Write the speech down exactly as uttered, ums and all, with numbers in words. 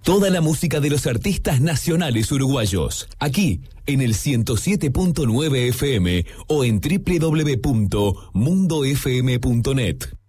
Toda la música de los artistas nacionales uruguayos, aquí en el ciento siete punto nueve F M o en doble u doble u doble u punto mundo f m punto net.